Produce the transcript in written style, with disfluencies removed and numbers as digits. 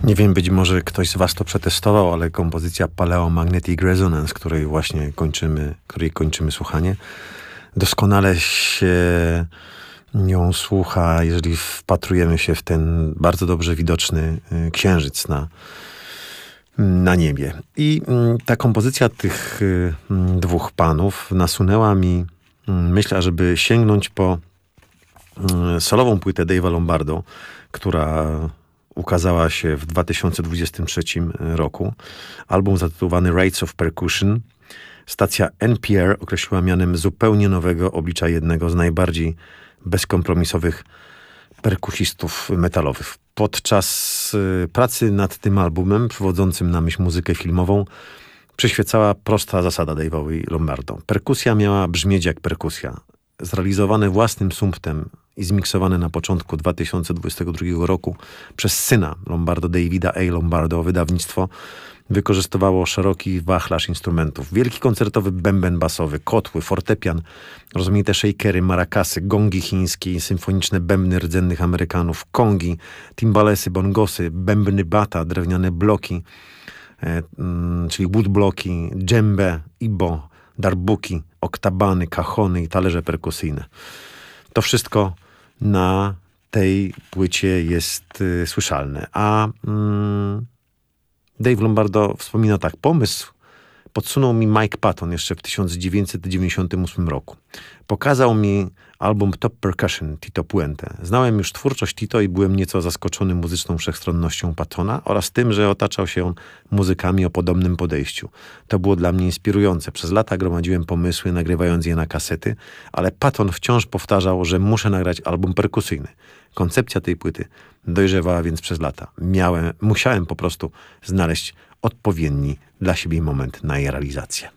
Nie wiem, być może ktoś z was to przetestował, ale kompozycja Paleomagnetic Resonance, której kończymy słuchanie, doskonale się nią słucha, jeżeli wpatrujemy się w ten bardzo dobrze widoczny księżyc na niebie. I ta kompozycja tych dwóch panów nasunęła mi myśl, ażeby sięgnąć po solową płytę Dave'a Lombardo, która ukazała się w 2023 roku. Album zatytułowany Rites of Percussion. Stacja NPR określiła mianem zupełnie nowego oblicza jednego z najbardziej bezkompromisowych perkusistów metalowych. Podczas pracy nad tym albumem, przywodzącym na myśl muzykę filmową, przyświecała prosta zasada Dave'owi Lombardo. Perkusja miała brzmieć jak perkusja. Zrealizowane własnym sumptem i zmiksowane na początku 2022 roku przez syna Lombardo, Davida A. Lombardo, wydawnictwo wykorzystywało szeroki wachlarz instrumentów. Wielki koncertowy bęben basowy, kotły, fortepian, rozmaite shakery, marakasy, gongi chińskie, symfoniczne bębny rdzennych Amerykanów, kongi, timbalesy, bongosy, bębny bata, drewniane bloki, czyli woodbloki, dżembe, ibo, darbuki, oktabany, kachony i talerze perkusyjne. To wszystko na tej płycie jest słyszalne. A Dave Lombardo wspomina tak: pomysł podsunął mi Mike Patton jeszcze w 1998 roku. Pokazał mi album Top Percussion Tito Puente. Znałem już twórczość Tito i byłem nieco zaskoczony muzyczną wszechstronnością Pattona oraz tym, że otaczał się on muzykami o podobnym podejściu. To było dla mnie inspirujące. Przez lata gromadziłem pomysły, nagrywając je na kasety, ale Patton wciąż powtarzał, że muszę nagrać album perkusyjny. Koncepcja tej płyty dojrzewała więc przez lata. Musiałem po prostu znaleźć odpowiedni dla siebie moment na jej realizację.